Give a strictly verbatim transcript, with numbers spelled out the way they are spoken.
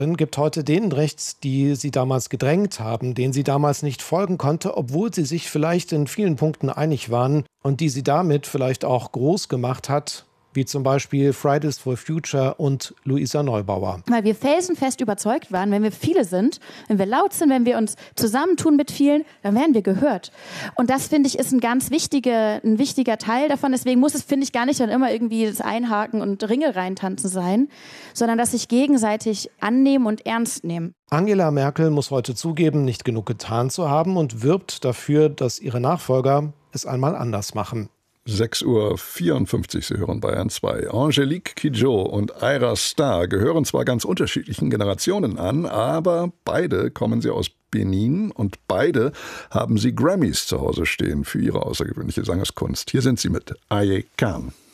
Gibt heute denen recht, die sie damals gedrängt haben, denen sie damals nicht folgen konnte, obwohl sie sich vielleicht in vielen Punkten einig waren und die sie damit vielleicht auch groß gemacht hat, wie zum Beispiel Fridays for Future und Luisa Neubauer. Weil wir felsenfest überzeugt waren, wenn wir viele sind, wenn wir laut sind, wenn wir uns zusammentun mit vielen, dann werden wir gehört. Und das, finde ich, ist ein ganz wichtiger, ein wichtiger Teil davon. Deswegen muss es, finde ich, gar nicht dann immer irgendwie das Einhaken und Ringe reintanzen sein, sondern dass sich gegenseitig annehmen und ernst nehmen. Angela Merkel muss heute zugeben, nicht genug getan zu haben und wirbt dafür, dass ihre Nachfolger es einmal anders machen. sechs Uhr vierundfünfzig, Sie hören Bayern zwei. Angelique Kidjo und Ira Star gehören zwar ganz unterschiedlichen Generationen an, aber beide kommen sie aus Benin und beide haben sie Grammys zu Hause stehen für ihre außergewöhnliche Sangerskunst. Hier sind sie mit Aye Can.